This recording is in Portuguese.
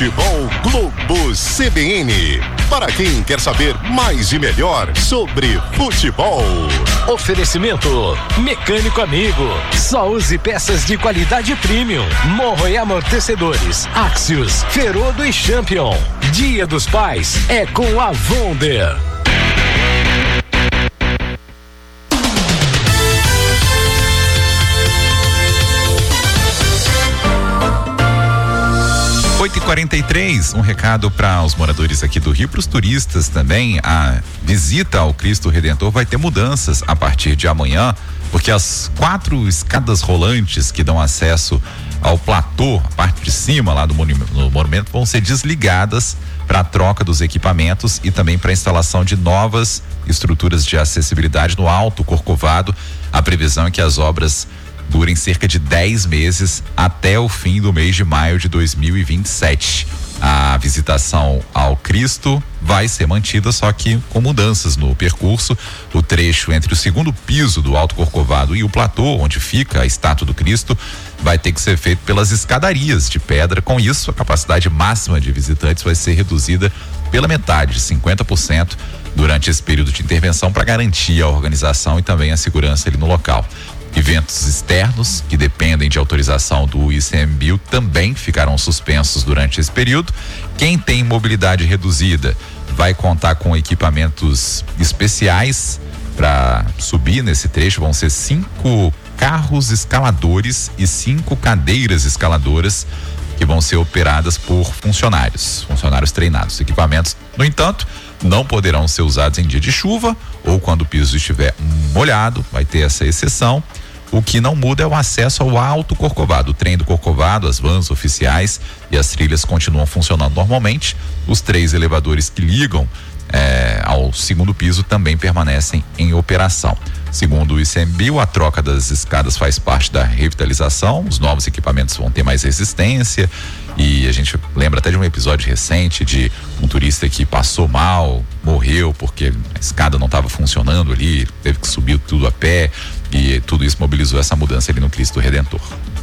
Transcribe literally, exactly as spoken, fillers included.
Futebol Globo C B N. Para quem quer saber mais e melhor sobre futebol. Oferecimento Mecânico Amigo. Só use peças de qualidade premium. Morro e amortecedores. Axios, Ferodo e Champion. Dia dos Pais é com a Wonder. oito e quarenta e três, um recado para os moradores aqui do Rio, para os turistas também. A visita ao Cristo Redentor vai ter mudanças a partir de amanhã, porque as quatro escadas rolantes que dão acesso ao platô, a parte de cima lá do monumento, vão ser desligadas para a troca dos equipamentos e também para a instalação de novas estruturas de acessibilidade no Alto Corcovado. A previsão é que as obras durem cerca de dez meses até o fim do mês de maio de dois mil e vinte e sete. A visitação ao Cristo vai ser mantida, só que com mudanças no percurso. O trecho entre o segundo piso do Alto Corcovado e o platô, onde fica a estátua do Cristo, vai ter que ser feito pelas escadarias de pedra. Com isso, a capacidade máxima de visitantes vai ser reduzida pela metade, de cinquenta por cento, durante esse período de intervenção, para garantir a organização e também a segurança ali no local. Eventos externos que dependem de autorização do I C M B I U também ficarão suspensos durante esse período. Quem tem mobilidade reduzida vai contar com equipamentos especiais para subir nesse trecho. Vão ser cinco carros escaladores e cinco cadeiras escaladoras que vão ser operadas por funcionários, funcionários treinados. Equipamentos, no entanto, não poderão ser usados em dia de chuva ou quando o piso estiver molhado, vai ter essa exceção. O que não muda é o acesso ao Alto Corcovado. O trem do Corcovado, as vans oficiais e as trilhas continuam funcionando normalmente. Os três elevadores que ligam eh, ao segundo piso também permanecem em operação. Segundo o I C M B I U, a troca das escadas faz parte da revitalização. Os novos equipamentos vão ter mais resistência. E a gente lembra até de um episódio recente de um turista que passou mal, morreu porque a escada não estava funcionando ali, teve que subir tudo a pé, e tudo isso mobilizou essa mudança ali no Cristo Redentor.